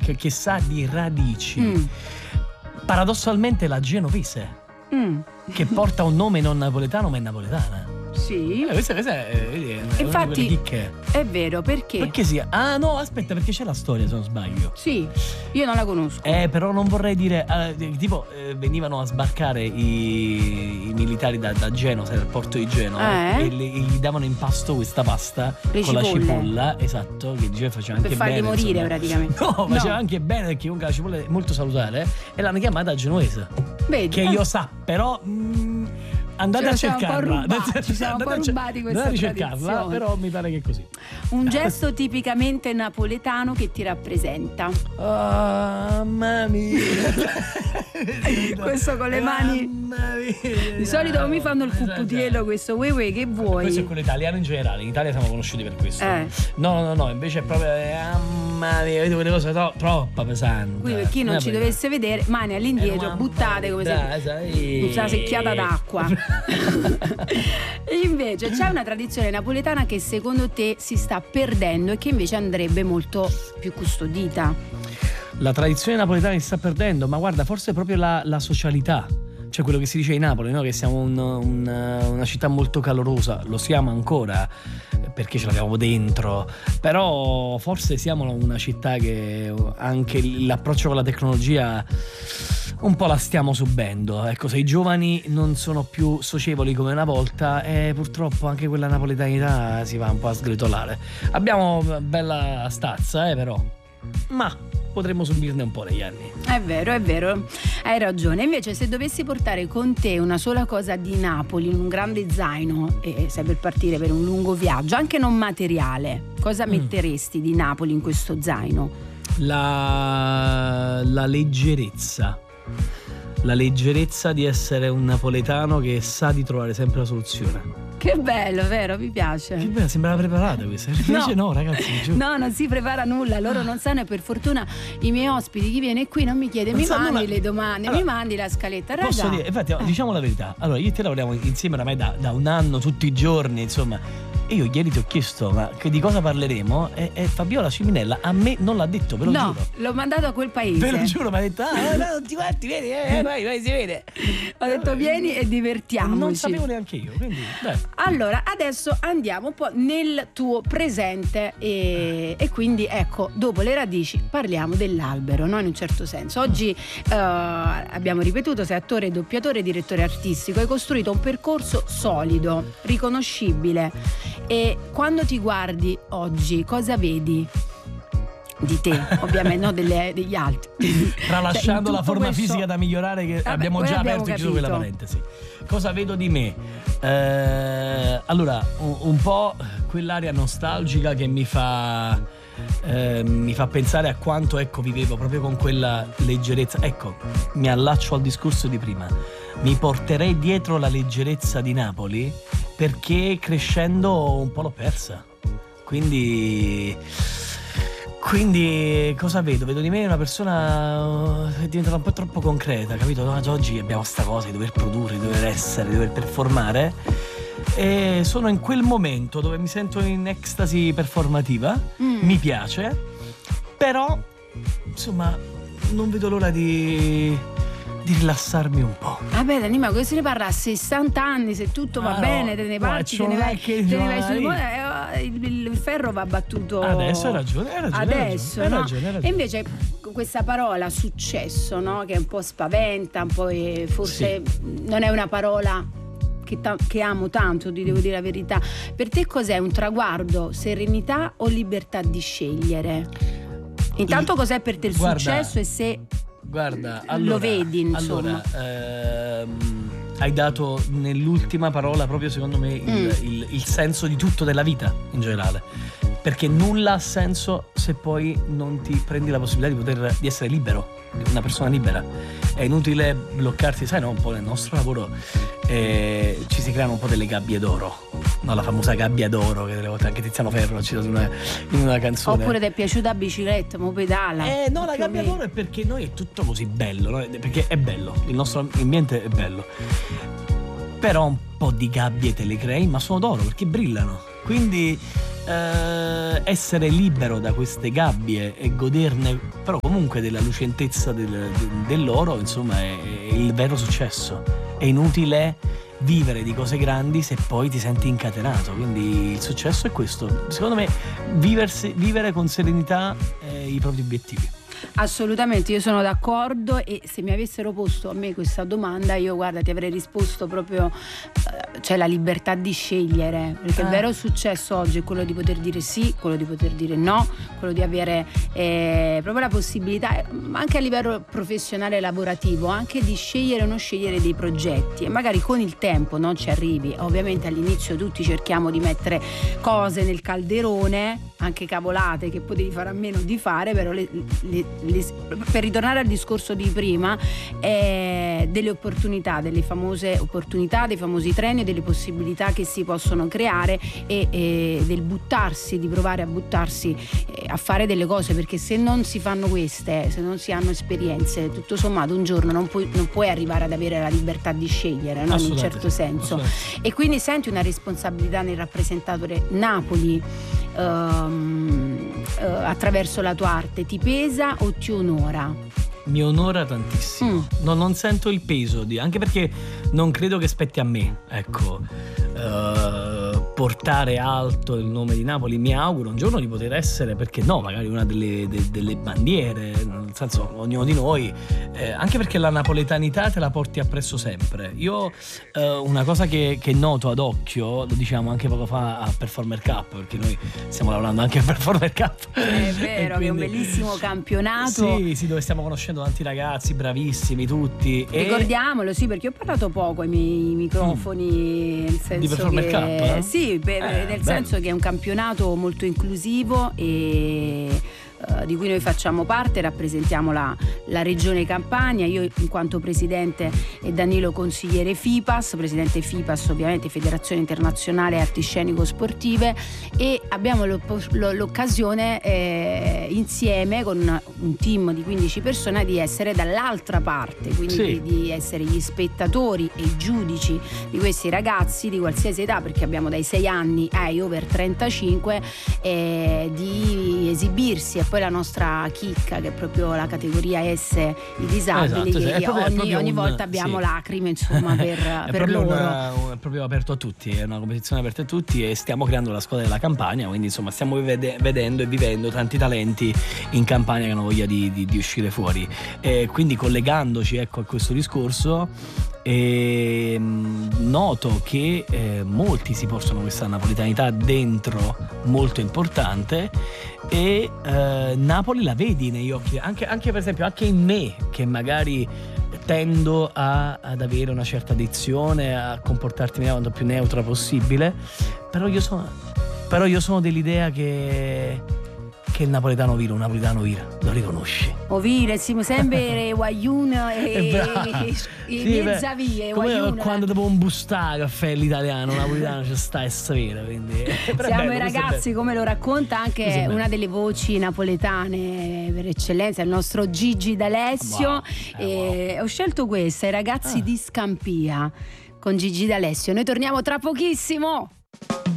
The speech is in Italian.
che sa di radici. Paradossalmente la genovese, che porta un nome non napoletano ma è napoletana. Sì. Questa è Infatti chicche. è vero, perché? Perché sì? Ah no, aspetta, perché c'è la storia se non sbaglio. Sì, io non la conosco. Però non vorrei dire tipo venivano a sbarcare i militari da Genova, dal porto di Genova, e gli davano in pasto questa pasta con la cipolla, esatto, che diceva faceva anche bene. Per farli morire, insomma, praticamente. No, faceva anche bene, perché comunque la cipolla è molto salutare, e l'hanno chiamata genovese. Vedi? Che io sa, però andate a cercarla. Ci siamo un po' rubati questa ricercarla, però mi pare che è così. Un gesto tipicamente napoletano che ti rappresenta. Mamma mia. Questo con le mani. Mamma mia. Di solito mi fanno il cucutiello, questo uè che vuoi. Questo è quello italiano in generale. In Italia siamo conosciuti per questo. No, invece è proprio mamma mia, vedo quelle cose troppo pesanti. Quindi per chi non ci dovesse vedere, mani all'indietro, buttate come se una secchiata d'acqua. E invece c'è una tradizione napoletana che secondo te si sta perdendo e che invece andrebbe molto più custodita. La tradizione napoletana si sta perdendo, ma guarda, forse proprio la socialità. Cioè quello che si dice in Napoli, no? Che siamo una città molto calorosa, lo siamo ancora perché ce l'abbiamo dentro, però forse siamo una città che anche l'approccio con la tecnologia un po' la stiamo subendo. Ecco, se i giovani non sono più socievoli come una volta, purtroppo anche quella napoletanità si va un po' a sgretolare. Abbiamo bella stazza, però, ma potremmo subirne un po' negli anni. È vero, hai ragione. Invece se dovessi portare con te una sola cosa di Napoli in un grande zaino e sei per partire per un lungo viaggio, anche non materiale, cosa metteresti di Napoli in questo zaino? La leggerezza. La leggerezza di essere un napoletano che sa di trovare sempre la soluzione. Che bello, vero? Mi piace. Che bello, sembrava preparata questa. Invece no, ragazzi, giù. No, non si prepara nulla, loro non sanno, e per fortuna i miei ospiti, chi viene qui non mi chiede, mi mandi le domande, mi mandi la scaletta, raga. Posso dire, infatti, diciamo la verità. Allora, io e te lavoriamo insieme oramai da un anno, tutti i giorni, insomma. E io ieri ti ho chiesto, ma di cosa parleremo? E Fabiola Ciminella a me non l'ha detto, ve lo giuro. No, l'ho mandato a quel paese. Ve lo giuro, mi ha detto, non ti guardi, vedi, vai, si vede. Ho detto, vieni e divertiamoci. Non sapevo neanche io, quindi, beh. Allora, adesso andiamo un po' nel tuo presente e quindi, ecco, dopo le radici parliamo dell'albero, no? In un certo senso. Oggi abbiamo ripetuto, sei attore, doppiatore, direttore artistico, hai costruito un percorso solido, riconoscibile. E quando ti guardi oggi, cosa vedi di te? Ovviamente, no, degli altri. Tralasciando la forma fisica da migliorare, che abbiamo già aperto e chiuso quella parentesi. Cosa vedo di me? Allora, un po' quell'aria nostalgica che mi fa pensare a quanto, ecco, vivevo proprio con quella leggerezza. Ecco, mi allaccio al discorso di prima. Mi porterei dietro la leggerezza di Napoli, perché crescendo un po' l'ho persa. Quindi cosa vedo? Vedo di me una persona che è diventata un po' troppo concreta, capito? No, oggi abbiamo sta cosa di dover produrre, di dover essere, di dover performare, e sono in quel momento dove mi sento in ecstasy performativa. Mi piace, però insomma non vedo l'ora di rilassarmi un po'. Vabbè, Dani, ma questo ne parla a 60 anni, se tutto va bene, te ne parti, te ne vai il ferro va battuto. Adesso hai ragione. Adesso, hai no? ragione. E invece questa parola successo, no? Che un po' spaventa, un po' forse non è una parola che amo tanto, ti devo dire la verità. Per te cos'è un traguardo, serenità o libertà di scegliere? Intanto cos'è per te il successo, e se allora, lo vedi, insomma. Allora, hai dato nell'ultima parola proprio, secondo me, il senso di tutto della vita in generale, perché nulla ha senso se poi non ti prendi la possibilità di essere libero, una persona libera. È inutile bloccarsi, sai, no? Un po' nel nostro lavoro ci si creano un po' delle gabbie d'oro, no? La famosa gabbia d'oro che delle volte anche Tiziano Ferro ha citato in una canzone. Oppure ti è piaciuta la bicicletta, mo pedala. No, la gabbia d'oro è perché noi è tutto così bello, no? Perché è bello, il nostro ambiente è bello, però un po' di gabbie te le crei, ma sono d'oro perché brillano. Quindi essere libero da queste gabbie e goderne però comunque della lucentezza dell'oro, insomma, è il vero successo. È inutile vivere di cose grandi se poi ti senti incatenato, quindi il successo è questo, secondo me, vivere con serenità i propri obiettivi. Assolutamente, io sono d'accordo, e se mi avessero posto a me questa domanda, io guarda ti avrei risposto proprio c'è la libertà di scegliere, perché il vero successo oggi è quello di poter dire sì, quello di poter dire no, quello di avere proprio la possibilità anche a livello professionale e lavorativo anche di scegliere o non scegliere dei progetti, e magari con il tempo non ci arrivi. Ovviamente all'inizio tutti cerchiamo di mettere cose nel calderone, anche cavolate che potevi fare a meno di fare, però per ritornare al discorso di prima, delle opportunità, delle famose opportunità, dei famosi treni, delle possibilità che si possono creare, e del buttarsi, di provare a buttarsi a fare delle cose, perché se non si fanno queste, se non si hanno esperienze, tutto sommato un giorno non puoi arrivare ad avere la libertà di scegliere, no? In un certo senso. E quindi senti una responsabilità nel rappresentare Napoli attraverso la tua arte, ti pesa o ti onora? Mi onora tantissimo. No, non sento il peso anche perché non credo che spetti a me, ecco, portare alto il nome di Napoli. Mi auguro un giorno di poter essere, perché no, magari una delle bandiere, nel senso, ognuno di noi, anche perché la napoletanità te la porti appresso sempre. Io una cosa che noto ad occhio, lo diciamo anche poco fa a Performer Cup, perché noi stiamo lavorando anche a Performer Cup, è vero, quindi, che è un bellissimo campionato, sì, dove stiamo conoscendo tanti ragazzi bravissimi tutti, ricordiamolo, sì, perché ho parlato poco ai miei microfoni, nel senso di Performer Cup, sì, nel senso che è un campionato molto inclusivo e di cui noi facciamo parte, rappresentiamo la regione Campania, io in quanto presidente e Danilo consigliere FIPAS, presidente FIPAS ovviamente Federazione Internazionale Arti Scenico Sportive, e abbiamo l'occasione insieme con un team di 15 persone di essere dall'altra parte, quindi di essere gli spettatori e i giudici di questi ragazzi di qualsiasi età, perché abbiamo dai 6 anni ai over 35, di esibirsi. E poi la nostra chicca, che è proprio la categoria S, i disabili, esatto, che ogni volta abbiamo lacrime, insomma, per loro. È proprio aperto a tutti, è una competizione aperta a tutti, e stiamo creando la squadra della Campania, quindi insomma stiamo vedendo e vivendo tanti talenti in Campania che hanno voglia di uscire fuori, e quindi collegandoci, ecco, a questo discorso, noto che molti si portano questa napoletanità dentro, molto importante, e Napoli la vedi negli occhi, anche per esempio anche in me, che magari tendo ad avere una certa addizione, a comportarmi quanto più neutra possibile, però io sono dell'idea che il napoletano vira, un napoletano vira, lo riconosci. O vira, siamo sempre guagliun e mezza via. Come quando dopo un bustà caffè l'italiano napoletano ci sta e sapere, quindi siamo i ragazzi, come lo racconta anche una delle voci napoletane per eccellenza, il nostro Gigi D'Alessio. Wow. Ho scelto questa, i ragazzi di Scampia, con Gigi D'Alessio. Noi torniamo tra pochissimo.